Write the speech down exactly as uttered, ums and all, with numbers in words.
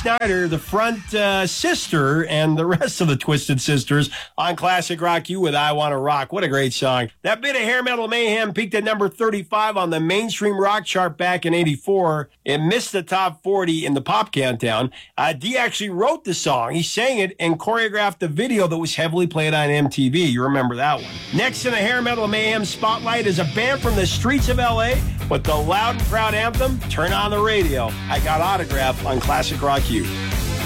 Snyder, the front uh, sister, and the rest of the Twisted Sisters on Classic Rock U with I Want to Rock. What a great song. That bit of hair metal mayhem peaked at number thirty-five on the mainstream rock chart back in eighty-four. It missed the top forty in the pop countdown. Uh, Dee actually wrote the song. He sang it and choreographed the video that was heavily played on M T V. You remember that one. Next in the hair metal mayhem spotlight is a band from the streets of L A with the loud and proud anthem, Turn on the Radio. I Got Autograph on Classic Rock U.